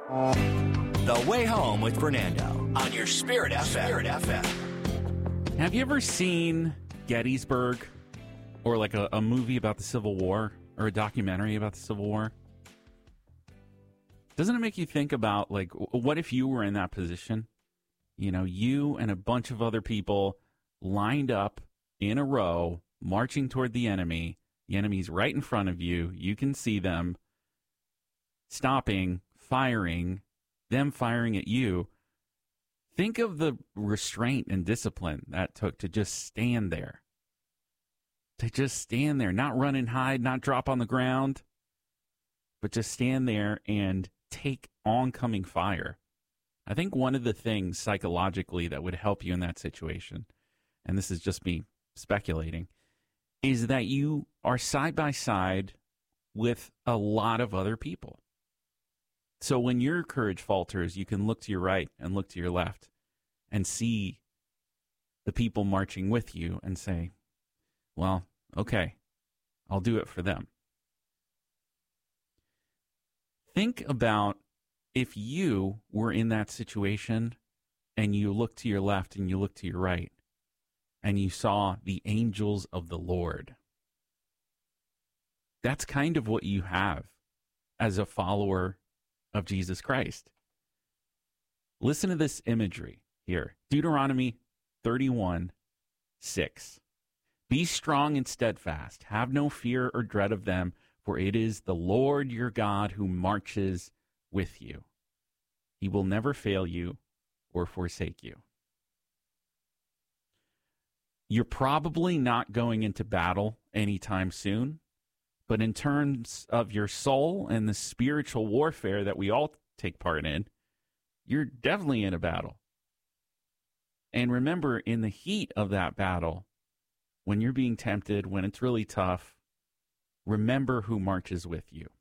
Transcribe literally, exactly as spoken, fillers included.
The Way Home with Fernando on your Spirit F M. Spirit F M. Have you ever seen Gettysburg, or like a, a movie about the Civil War, or a documentary about the Civil War? Doesn't it make you think about, like, what if you were in that position? You know, you and a bunch of other people lined up in a row, marching toward the enemy. The enemy's right in front of you. You can see them stopping, firing, them firing at you. Think of the restraint and discipline that took to just stand there. To just stand there, not run and hide, not drop on the ground, but just stand there and take oncoming fire. I think one of the things psychologically that would help you in that situation, and this is just me speculating, is that you are side by side with a lot of other people. So when your courage falters, you can look to your right and look to your left and see the people marching with you and say, well, okay, I'll do it for them. Think about if you were in that situation and you look to your left and you look to your right and you saw the angels of the Lord. That's kind of what you have as a follower of Jesus Christ. Listen to this imagery here. Deuteronomy thirty-one six. Be strong and steadfast. Have no fear or dread of them, for it is the Lord your God who marches with you. He will never fail you or forsake you. You're probably not going into battle anytime soon, but in terms of your soul and the spiritual warfare that we all take part in, you're definitely in a battle. And remember, in the heat of that battle, when you're being tempted, when it's really tough, remember who marches with you.